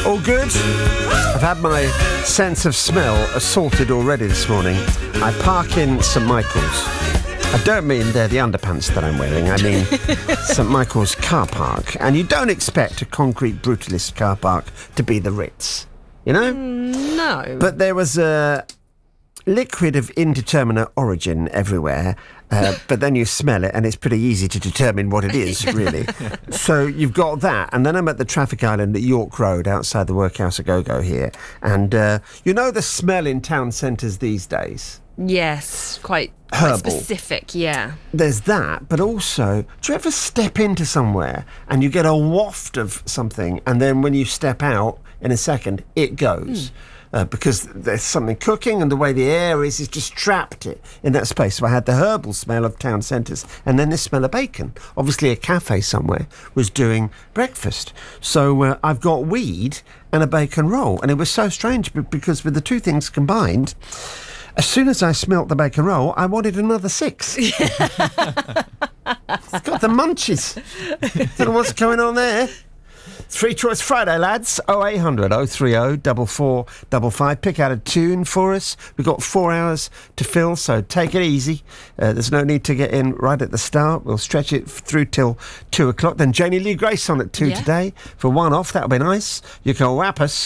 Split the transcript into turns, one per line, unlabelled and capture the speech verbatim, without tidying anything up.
All good? I've had my sense of smell assaulted already this morning. I park in St Michael's. I don't mean they're the underpants that I'm wearing. I mean St Michael's car park. And you don't expect a concrete brutalist car park to be the Ritz, you know?
Mm, no.
But there was a liquid of indeterminate origin everywhere, uh, but then you smell it and it's pretty easy to determine what it is, really. So you've got that, and then I'm at the traffic island at York Road outside the Workhouse A Go-Go here, and uh, you know the smell in town centres these days?
Yes, quite, quite
Herbal.
specific, yeah.
There's that, but also, do you ever step into somewhere and you get a waft of something, and then when you step out in a second, it goes? Mm. Uh, because there's something cooking, and the way the air is, is just trapped it in that space. So I had the herbal smell of town centres, and then the smell of bacon. Obviously, a cafe somewhere was doing breakfast. So uh, I've got weed and a bacon roll. And it was so strange because with the two things combined, as soon as I smelt the bacon roll, I wanted another six. It's got the munchies. Don't know what's going on there. Three Choice Friday, lads. oh eight hundred oh three oh four four five five. Pick out a tune for us. We've got four hours to fill, so take it easy. Uh, there's no need to get in right at the start. We'll stretch it through till two o'clock. Then Janie Lee Grace on at two
yeah.
today for one off. That'll be nice. You can whap us